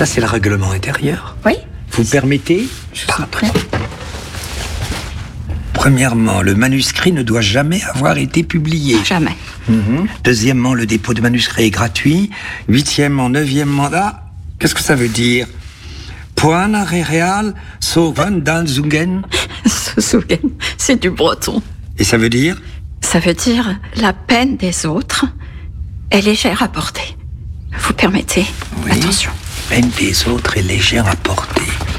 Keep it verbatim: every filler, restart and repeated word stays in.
Ça, c'est le règlement intérieur. Oui. Vous permettez ? Je suis prête. Premièrement, le manuscrit ne doit jamais avoir été publié. Jamais. Mmh. Deuxièmement, le dépôt de manuscrit est gratuit. Huitièmement, neuvièmement, ah, qu'est-ce que ça veut dire ? Point real so van dan zungen. Zungen, c'est du breton. Et ça veut dire ? Ça veut dire la peine des autres est légère à porter. Vous permettez ? Oui. Attention. Peine des autres est légère à porter.